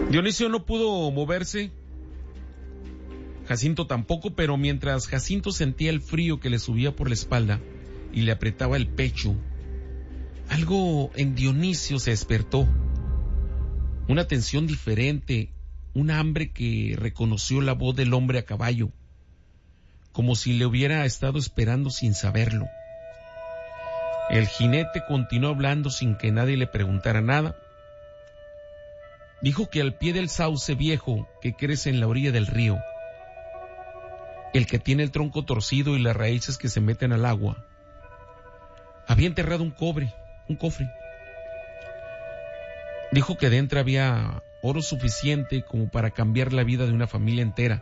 Dionisio no pudo moverse, Jacinto tampoco, pero mientras Jacinto sentía el frío que le subía por la espalda y le apretaba el pecho, algo en Dionisio se despertó. Una tensión diferente, un hambre que reconoció la voz del hombre a caballo, como si le hubiera estado esperando sin saberlo. El jinete continuó hablando sin que nadie le preguntara nada. Dijo que al pie del sauce viejo que crece en la orilla del río, el que tiene el tronco torcido y las raíces que se meten al agua, había enterrado un cofre. Dijo que dentro había oro suficiente como para cambiar la vida de una familia entera,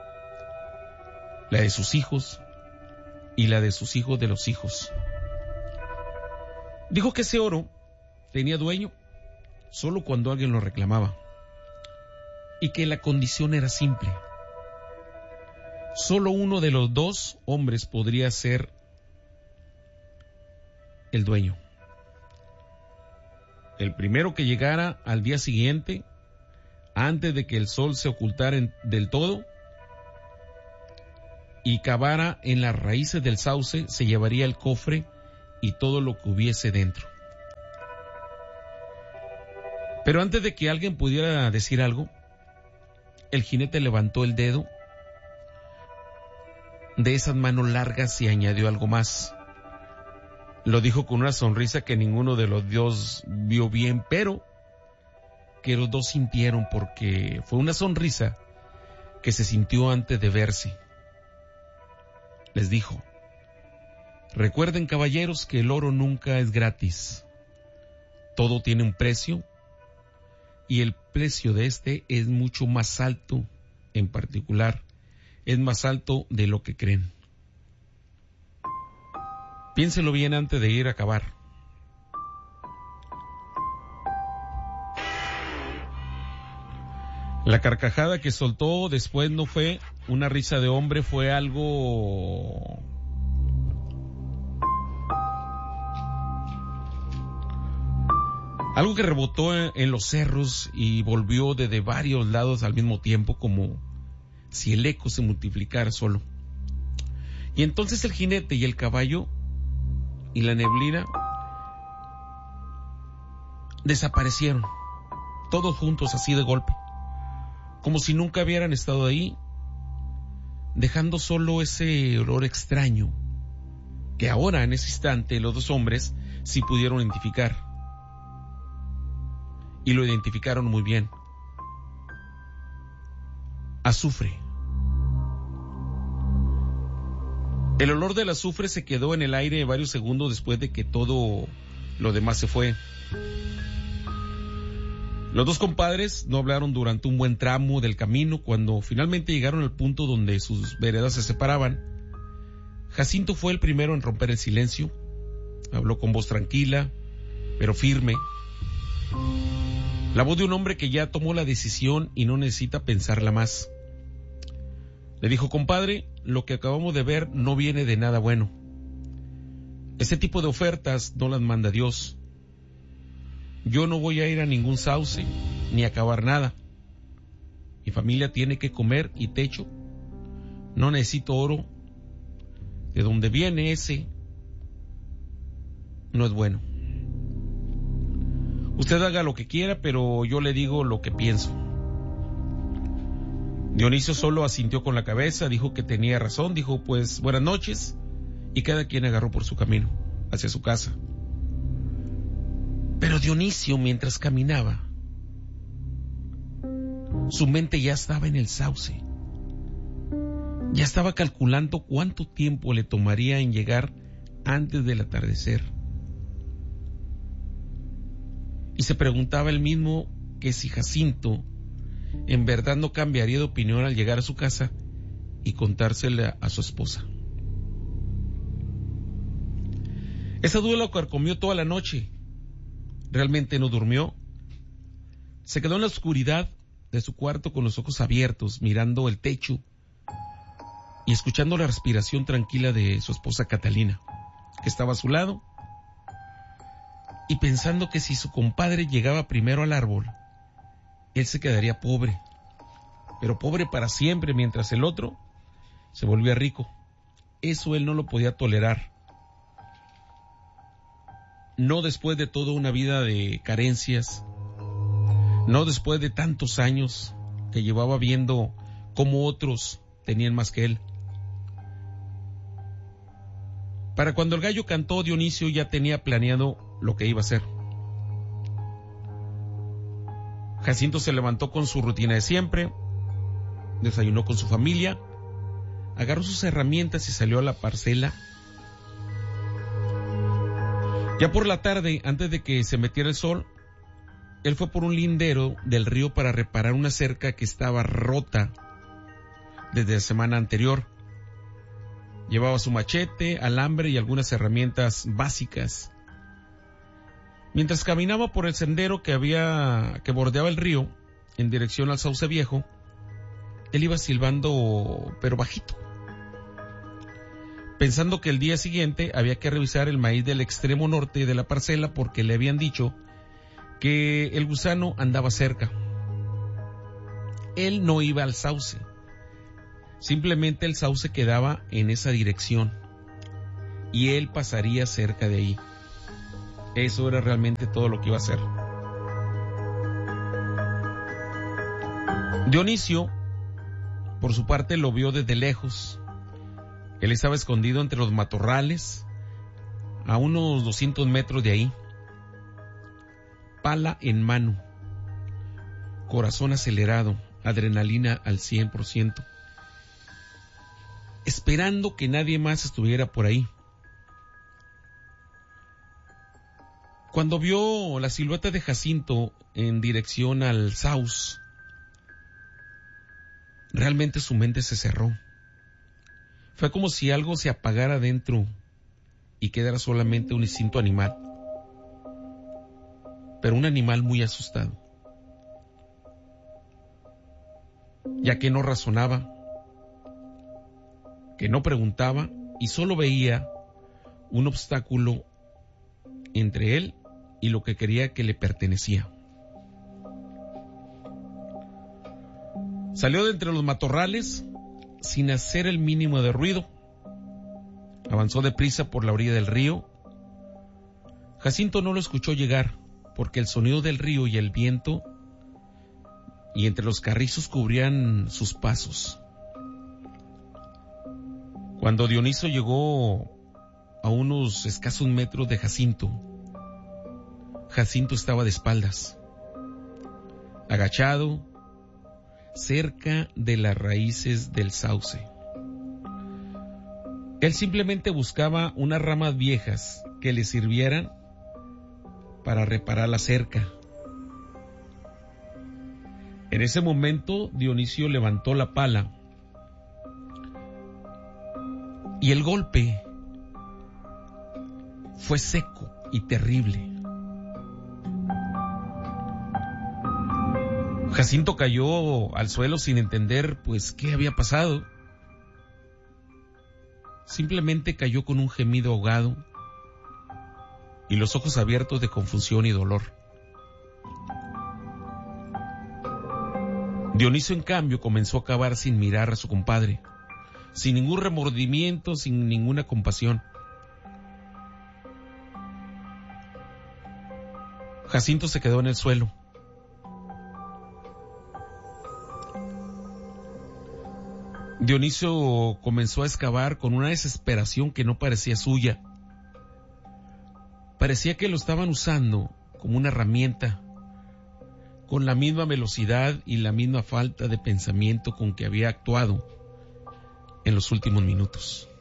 la de sus hijos y la de sus hijos de los hijos. Dijo que ese oro tenía dueño solo cuando alguien lo reclamaba y que la condición era simple. Solo uno de los dos hombres podría ser el dueño. El primero que llegara al día siguiente, antes de que el sol se ocultara del todo y cavara en las raíces del sauce, se llevaría el cofre y todo lo que hubiese dentro. Pero antes de que alguien pudiera decir algo, el jinete levantó el dedo de esas manos largas y añadió algo más. Lo dijo con una sonrisa que ninguno de los dos vio bien, pero que los dos sintieron, porque fue una sonrisa que se sintió antes de verse. Les dijo: recuerden, caballeros, que el oro nunca es gratis. Todo tiene un precio, y el precio de este es mucho más alto, en particular, es más alto de lo que creen. Piénselo bien antes de ir a cavar. La carcajada que soltó después no fue una risa de hombre, fue algo que rebotó en los cerros y volvió desde varios lados al mismo tiempo, como si el eco se multiplicara solo. Y entonces el jinete y el caballo y la neblina desaparecieron, todos juntos así de golpe, como si nunca hubieran estado ahí, dejando solo ese olor extraño que ahora, en ese instante, los dos hombres sí pudieron identificar, y lo identificaron muy bien: azufre. El olor del azufre se quedó en el aire varios segundos después de que todo lo demás se fue. Los dos compadres no hablaron durante un buen tramo del camino. Cuando finalmente llegaron al punto donde sus veredas se separaban, Jacinto fue el primero en romper el silencio. Habló con voz tranquila, pero firme. La voz de un hombre que ya tomó la decisión y no necesita pensarla más. Le dijo: compadre, lo que acabamos de ver no viene de nada bueno. Ese tipo de ofertas no las manda Dios. Yo no voy a ir a ningún sauce, ni a cavar nada. Mi familia tiene que comer y techo. No necesito oro. De donde viene ese, no es bueno. Usted haga lo que quiera, pero yo le digo lo que pienso. Dionisio solo asintió con la cabeza, dijo que tenía razón, dijo pues buenas noches, y cada quien agarró por su camino, hacia su casa. Pero Dionisio, mientras caminaba, su mente ya estaba en el sauce. Ya estaba calculando cuánto tiempo le tomaría en llegar antes del atardecer. Y se preguntaba él mismo que si Jacinto en verdad no cambiaría de opinión al llegar a su casa y contársela a su esposa. Esa duda lo carcomió toda la noche. Realmente no durmió. Se quedó en la oscuridad de su cuarto con los ojos abiertos, mirando el techo y escuchando la respiración tranquila de su esposa Catalina, que estaba a su lado, y pensando que si su compadre llegaba primero al árbol, él se quedaría pobre, pero pobre para siempre, mientras el otro se volvía rico. Eso él no lo podía tolerar. No después de toda una vida de carencias, no después de tantos años que llevaba viendo cómo otros tenían más que él. Para cuando el gallo cantó, Dionisio ya tenía planeado lo que iba a hacer. Jacinto se levantó con su rutina de siempre, desayunó con su familia, agarró sus herramientas y salió a la parcela. Ya por la tarde, antes de que se metiera el sol, él fue por un lindero del río para reparar una cerca que estaba rota desde la semana anterior. Llevaba su machete, alambre y algunas herramientas básicas. Mientras caminaba por el sendero que bordeaba el río en dirección al sauce viejo, él iba silbando pero bajito, pensando que el día siguiente había que revisar el maíz del extremo norte de la parcela porque le habían dicho que el gusano andaba cerca. Él no iba al sauce, simplemente el sauce quedaba en esa dirección y él pasaría cerca de ahí. Eso era realmente todo lo que iba a hacer. Dionisio, por su parte, lo vio desde lejos. Él estaba escondido entre los matorrales, a unos 200 metros de ahí, pala en mano, corazón acelerado, adrenalina al 100%, esperando que nadie más estuviera por ahí. Cuando vio la silueta de Jacinto en dirección al sauce, realmente su mente se cerró. Fue como si algo se apagara dentro y quedara solamente un instinto animal, pero un animal muy asustado, ya que no razonaba, que no preguntaba y solo veía un obstáculo entre él y lo que quería que le pertenecía. Salió de entre los matorrales sin hacer el mínimo de ruido. Avanzó deprisa por la orilla del río. Jacinto no lo escuchó llegar porque el sonido del río y el viento y entre los carrizos cubrían sus pasos. Cuando Dionisio llegó a unos escasos metros de Jacinto, Jacinto estaba de espaldas, agachado, cerca de las raíces del sauce. Él simplemente buscaba unas ramas viejas que le sirvieran para reparar la cerca. En ese momento, Dionisio levantó la pala y el golpe fue seco y terrible. Jacinto cayó al suelo sin entender, qué había pasado. Simplemente cayó con un gemido ahogado y los ojos abiertos de confusión y dolor. Dionisio, en cambio, comenzó a cavar sin mirar a su compadre, sin ningún remordimiento, sin ninguna compasión. Jacinto se quedó en el suelo. Dionisio comenzó a excavar con una desesperación que no parecía suya. Parecía que lo estaban usando como una herramienta, con la misma velocidad y la misma falta de pensamiento con que había actuado en los últimos minutos.